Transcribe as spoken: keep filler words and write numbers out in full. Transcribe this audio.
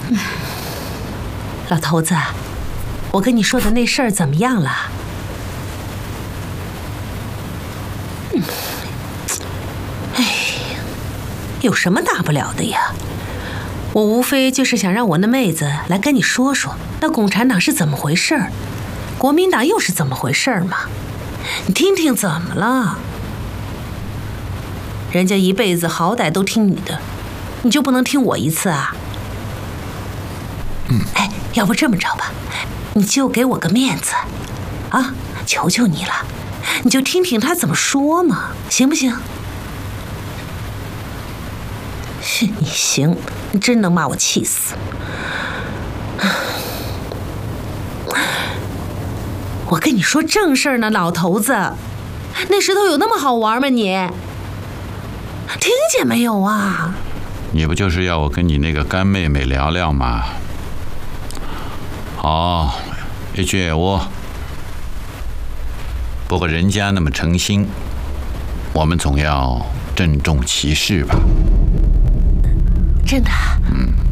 老头子，我跟你说的那事儿怎么样了？嗯，哎呀，有什么大不了的呀？我无非就是想让我那妹子来跟你说说，那共产党是怎么回事儿，国民党又是怎么回事儿嘛？你听听怎么了？人家一辈子好歹都听你的，你就不能听我一次啊？ 嗯， 哎，要不这么着吧，你就给我个面子，啊，求求你了，你就听听他怎么说嘛，行不行？你行，你真能把我气死。我跟你说正事儿呢，老头子，那石头有那么好玩吗？你听见没有啊？ 你不就是要我跟你那个干妹妹聊聊吗？好，一句闲话。不过人家那么诚心，我们总要郑重其事吧。 真的？ 嗯。